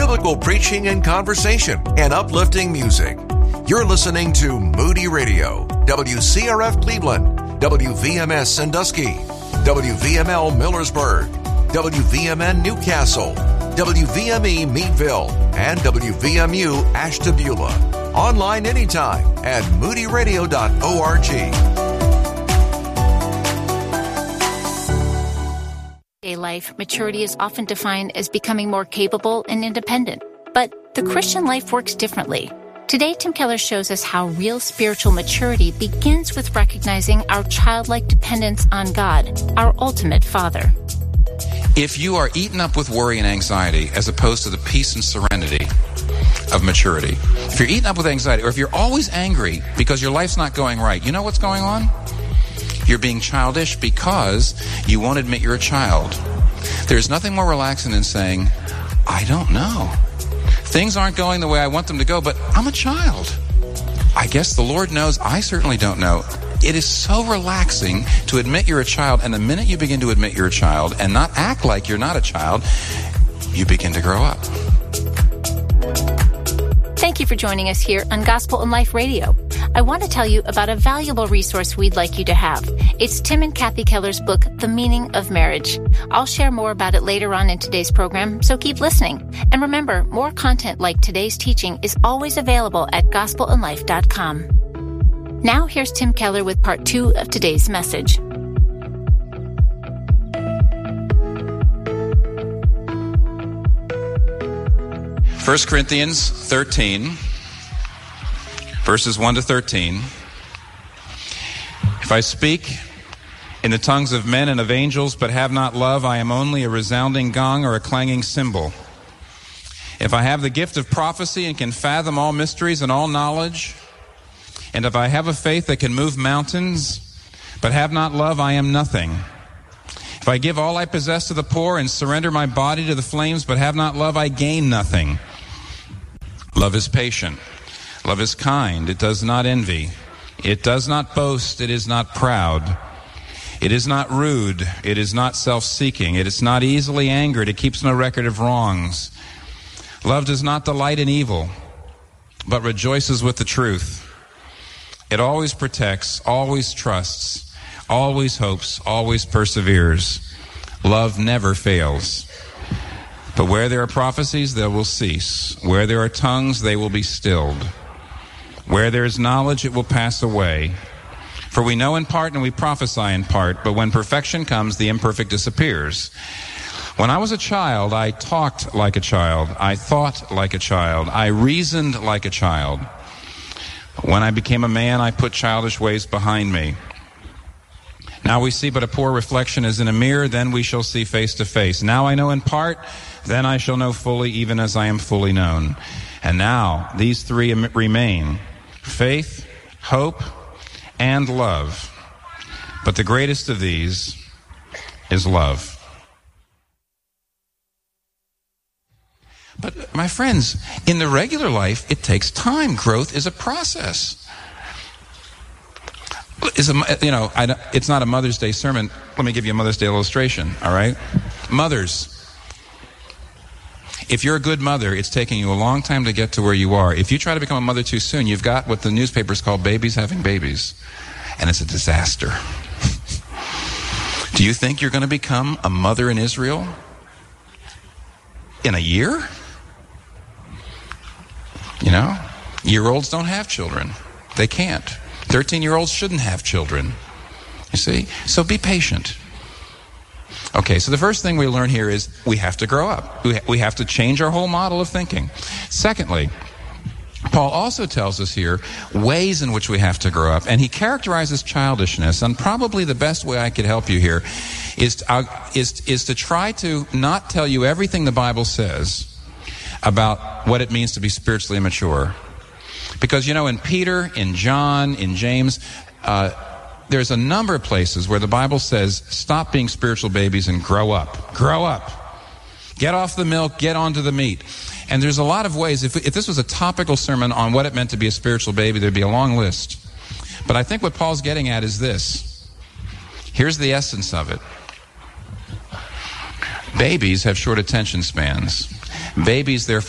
biblical preaching and conversation, and uplifting music. You're listening to Moody Radio, WCRF Cleveland, WVMS Sandusky, WVML Millersburg, WVMN Newcastle, WVME Meadville, and WVMU Ashtabula. Online anytime at moodyradio.org. Life, maturity is often defined as becoming more capable and independent. But the Christian life works differently. Today, Tim Keller shows us how real spiritual maturity begins with recognizing our childlike dependence on God, our ultimate Father. If you are eaten up with worry and anxiety as opposed to the peace and serenity of maturity, if you're eaten up with anxiety, or if you're always angry because your life's not going right, you know what's going on? You're being childish because you won't admit you're a child. There's nothing more relaxing than saying, I don't know. Things aren't going the way I want them to go, but I'm a child. I guess the Lord knows. I certainly don't know. It is so relaxing to admit you're a child, and the minute you begin to admit you're a child and not act like you're not a child, you begin to grow up. Thank you for joining us here on Gospel and Life Radio. I want to tell you about a valuable resource we'd like you to have. It's Tim and Kathy Keller's book, The Meaning of Marriage. I'll share more about it later on in today's program, so keep listening. And remember, more content like today's teaching is always available at gospelandlife.com. Now here's Tim Keller with part 2 of today's message. First Corinthians 13, verses 1 to 13. If I speak in the tongues of men and of angels, but have not love, I am only a resounding gong or a clanging cymbal. If I have the gift of prophecy and can fathom all mysteries and all knowledge, and if I have a faith that can move mountains, but have not love, I am nothing. If I give all I possess to the poor and surrender my body to the flames, but have not love, I gain nothing. Love is patient. Love is kind. It does not envy. It does not boast. It is not proud. It is not rude. It is not self-seeking. It is not easily angered. It keeps no record of wrongs. Love does not delight in evil, but rejoices with the truth. It always protects, always trusts, always hopes, always perseveres. Love never fails. But where there are prophecies, they will cease. Where there are tongues, they will be stilled. Where there is knowledge, it will pass away. For we know in part and we prophesy in part, but when perfection comes, the imperfect disappears. When I was a child, I talked like a child. I thought like a child. I reasoned like a child. When I became a man, I put childish ways behind me. Now we see but a poor reflection as in a mirror, then we shall see face to face. Now I know in part, then I shall know fully, even as I am fully known. And now these three remain: faith, hope, and love. But the greatest of these is love. But my friends, in the regular life, it takes time. Growth is a process. It's not a Mother's Day sermon. Let me give you a Mother's Day illustration, all right? Mothers, if you're a good mother, it's taking you a long time to get to where you are. If you try to become a mother too soon, you've got what the newspapers call babies having babies, and it's a disaster. Do you think you're going to become a mother in Israel in a year? You know, year-olds don't have children. They can't. 13-year-olds shouldn't have children. You see? So be patient. Okay, so the first thing we learn here is we have to grow up. We have to change our whole model of thinking. Secondly, Paul also tells us here ways in which we have to grow up, and he characterizes childishness, and probably the best way I could help you here is to try to not tell you everything the Bible says about what it means to be spiritually immature. Because, you know, in Peter, in John, in James, there's a number of places where the Bible says, stop being spiritual babies and grow up. Grow up. Get off the milk, get onto the meat. And there's a lot of ways. If this was a topical sermon on what it meant to be a spiritual baby, there'd be a long list. But I think what Paul's getting at is this. Here's the essence of it. Babies have short attention spans. Babies, therefore,